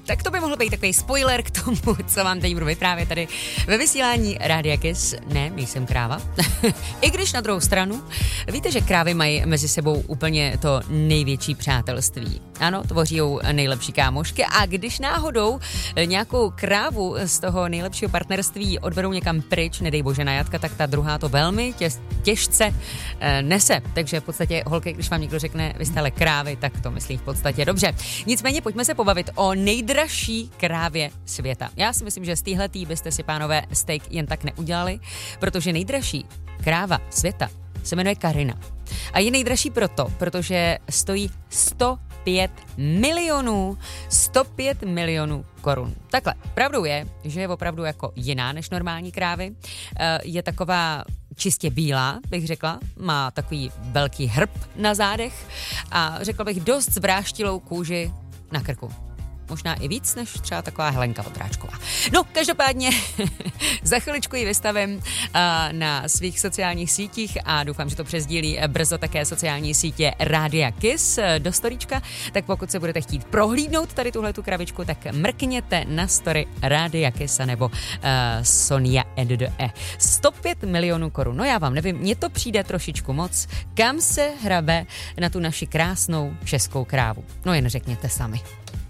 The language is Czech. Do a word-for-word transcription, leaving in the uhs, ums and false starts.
Tak to by mohl být takový spoiler k tomu, co vám teď budu vyprávět tady ve vysílání Rádia Kiss. Ne, nejsem kráva. I když na druhou stranu, víte, že krávy mají mezi sebou úplně to největší přátelství. Ano, tvoří nejlepší kámošky a když náhodou nějakou krávu z toho nejlepšího partnerství odvedou někam pryč, nedej bože na jatka, tak ta druhá to velmi tě, těžce e, nese. Takže v podstatě, holky, když vám někdo řekne, vy jste ale krávy, tak to myslí v podstatě dobře. Nicméně pojďme se pobavit o nejdražší krávě světa. Já si myslím, že z téhletý byste si, pánové, steak jen tak neudělali, protože nejdražší kráva světa se jmenuje Karina. A je nejdražší proto, protože stojí sto pět milionů, sto pět milionů korun. Takhle, pravdou je, že je opravdu jako jiná než normální krávy. Je taková čistě bílá, bych řekla, má takový velký hrb na zádech a řekla bych dost zvráštilou kůži na krku. Možná i víc než třeba taková Helenka Vondráčková. No, každopádně za chviličku ji vystavím uh, na svých sociálních sítích a doufám, že to přesdílí brzo také sociální sítě Rádia Kiss do storíčka. Tak pokud se budete chtít prohlídnout tady tuhletu kravičku, tak mrkněte na story Rádia Kiss nebo uh, Sonia N D E. sto pět milionů korun. No já vám nevím, mně to přijde trošičku moc. Kam se hrabe na tu naši krásnou českou krávu? No jen řekněte sami.